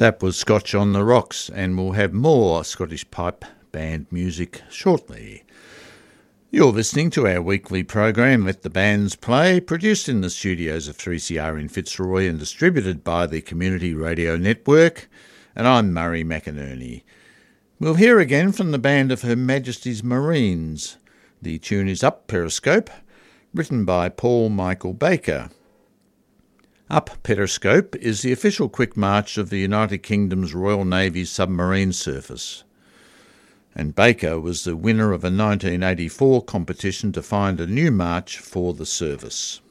That was Scotch on the Rocks, and we'll have more Scottish pipe band music shortly. You're listening to our weekly program, Let the Bands Play, produced in the studios of 3CR in Fitzroy and distributed by the Community Radio Network, and I'm Murray McInerney. We'll hear again from the band of Her Majesty's Marines. The tune is Up Periscope, written by Paul Michael Baker. Up Periscope is the official quick march of the United Kingdom's Royal Navy submarine service. And Baker was the winner of a 1984 competition to find a new march for the service.